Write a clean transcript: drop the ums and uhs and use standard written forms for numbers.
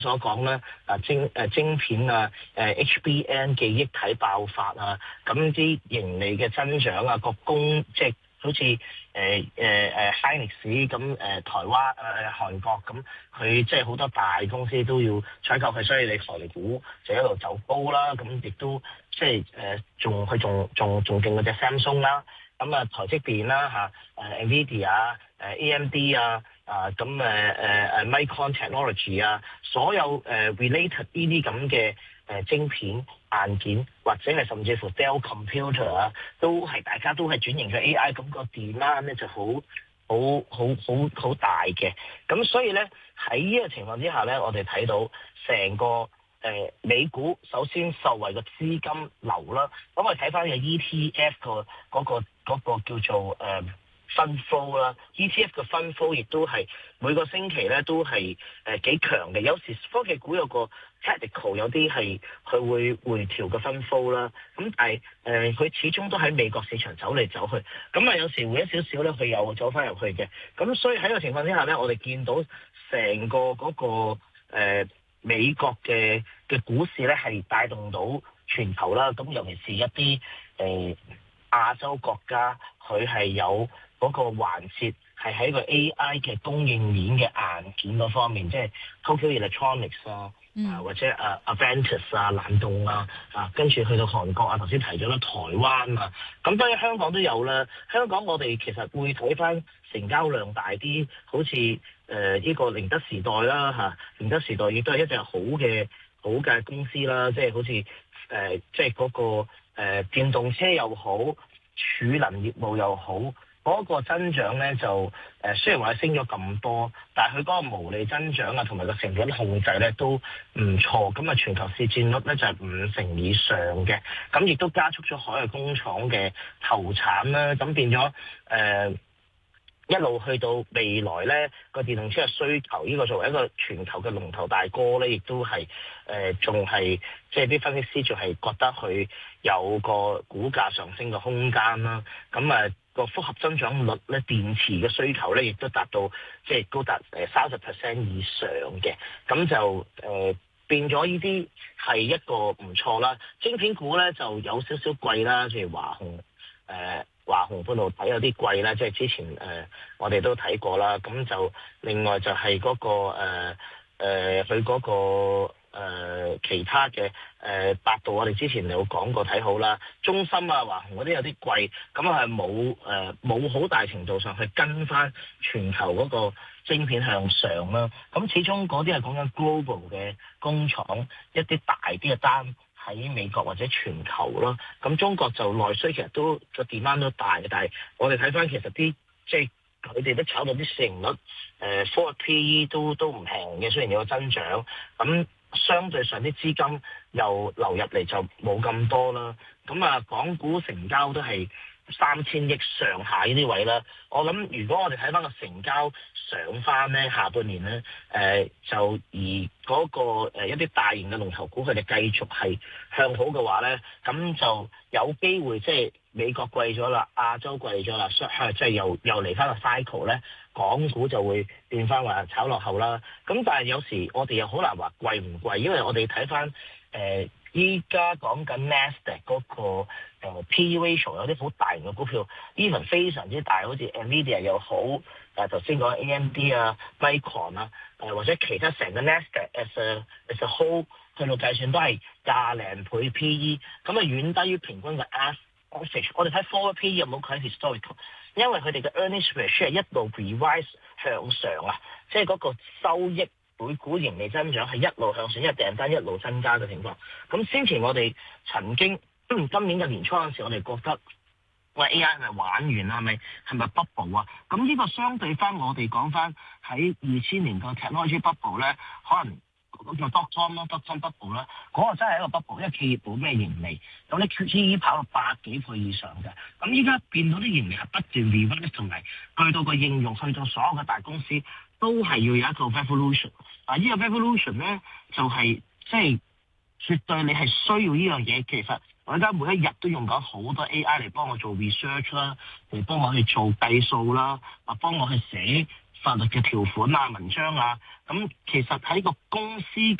所講咧，晶片啊，HBM 記憶體爆發啊，咁啲盈利嘅增長啊，即係好似Hynix 咁台灣韓國咁，佢即係好多大公司都要採購佢，所以你台股就一路走高啦。咁亦都即係仲勁嗰隻 Samsung 啦，咁台積電啦NVIDIA AMD Micron Technology 所有related 呢啲咁嘅晶片硬件，或者係甚至乎 Dell Computer 大家都係轉型咗 AI，咁個 demand 咧就好大嘅。咁所以咧喺呢個情況之下咧，我哋睇到成個美股首先受惠嘅資金流啦，咁我哋睇翻嘅 ETF 嗰個叫做分 flow 啦 ，ETF 嘅分 flow 亦都係每個星期咧都係幾強嘅。有時科技股有個 technical 有啲係佢會回調嘅分 flow 啦，咁但係佢始終都喺美國市場走嚟走去，咁有時回一少少咧，佢又走翻入去嘅。咁所以喺個情況之下咧，我哋見到成個嗰個美國嘅股市咧係帶動到全球啦。咁尤其是一啲亞洲國家，佢係有嗰個環節係喺個 AI 嘅供應鏈嘅硬件嗰方面，即係 Tokyo Electronics 或者Avantis 冷凍跟住去到韓國頭先提咗啦，台灣咁當然香港都有啦。香港我哋其實會睇翻成交量大啲，好似呢個寧德時代啦寧德時代亦都係一隻好嘅公司啦，即係好似即係嗰個電動車又好，儲能業務又好。嗰個增長咧就雖然話升咗咁多，但係佢嗰個毛利增長同埋個成本控制咧都唔錯。咁全球市佔率咧就係5成以上嘅，咁亦都加速咗海外工廠嘅投產啦。咁變咗一路去到未來咧個電動車嘅需求，呢個作為一個全球嘅龍頭大哥咧，亦都係仲係即係啲分析師仲係覺得佢有個股價上升嘅空間啦。咁個複合增長率咧，電池嘅需求咧，亦都達到即係高達30% 以上嘅，咁就變咗呢啲係一個唔錯啦。晶片股咧就有少少貴啦，譬如華虹半導體有啲貴啦，即係之前我哋都睇過啦。咁就另外就係嗰個佢嗰個其他嘅百度，我哋之前有講過睇好啦。中芯華虹嗰啲有啲貴，咁係冇好大程度上去跟翻全球嗰個晶片向上啦。咁始終嗰啲係講緊 global 嘅工廠，一啲大啲嘅單喺美國或者全球咯。咁中國就內需其實都個 demand 都大嘅，但係我哋睇翻其實啲即係佢哋都炒到啲市盈率，forward PE 都唔平嘅，雖然有個增長咁。相對上啲資金又流入嚟就冇咁多啦，咁港股成交都係3000億上下呢啲位啦。我諗如果我哋睇翻個成交上翻咧，下半年咧，就而嗰個一啲大型嘅龍頭股佢哋繼續係向好嘅話咧，咁就有機會即係美國貴咗啦，亞洲貴咗啦，即係又嚟翻個 cycle 咧。港股就會變翻話炒落後啦，咁但係有時我哋又好難話貴唔貴，因為我哋睇翻依家講緊 Nasdaq 嗰個PE ratio 有啲好大型嘅股票 even 非常之大，好似 NVIDIA 又好，頭先講 AMD Micron 或者其他成個 Nasdaq as a whole 去到計算都係20零倍 PE， 咁遠低於平均嘅 average。我哋睇 forward PE 有冇睇 historical？因為佢哋嘅 earnings per share 一路 revise 向上即係嗰個收益每股盈利增長係一路向上，因為訂單一路增加嘅情況。咁先前我哋曾經今年嘅年初嗰陣時，我哋覺得喂 AI 係咪玩完啦？係咪 bubble 啊？咁呢個相對翻我哋講翻喺2000年個 technology bubble 咧，可能。叫 dot-com bubble 啦，嗰個真係一個 bubble， 因為企業冇咩盈利，咁咧 QE 跑到100幾倍以上嘅，咁依家變到啲盈利係不斷 revise 同埋去到個應用，去到所有嘅大公司都係要有一個 revolution。呢個 revolution 咧就係即係絕對你係需要呢樣嘢。其實我而家每一日都用緊好多 AI 嚟幫我做 research 啦，嚟幫我去做計數啦，幫我去寫法律嘅條款啊、文章啊，咁其實喺個公司